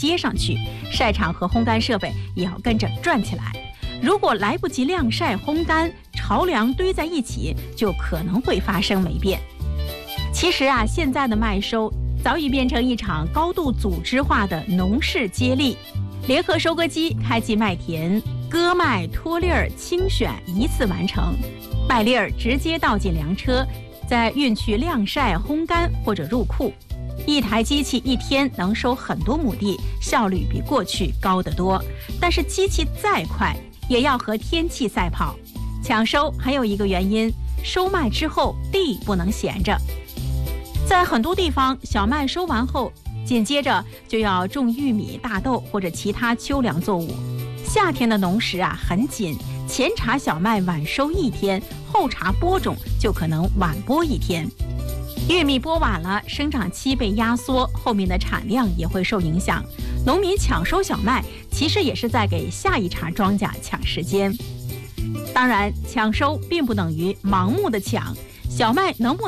接上去，晒场和烘干设备也要跟着转起来。如果来不及晾晒烘干，潮粮堆在一起，就可能会发生霉变。其实啊，现在的麦收早已变成一场高度组织化的农事接力，联合收割机开进麦田，割麦、脱粒儿、清选一次完成，麦粒儿直接倒进粮车，再运去晾晒、烘干或者入库。一台机器一天能收很多亩地，效率比过去高得多。但是机器再快，也要和天气赛跑。抢收还有一个原因，收麦之后地不能闲着。在很多地方，小麦收完后，紧接着就要种玉米、大豆或者其他秋粮作物。夏天的农时啊很紧，前茬小麦晚收一天，后茬播种就可能晚播一天。玉米播晚了，生长期被压缩，后面的产量也会受影响。农民抢收小麦，其实也是在给下一茬庄稼抢时间。当然，抢收并不等于盲目的抢，小麦能不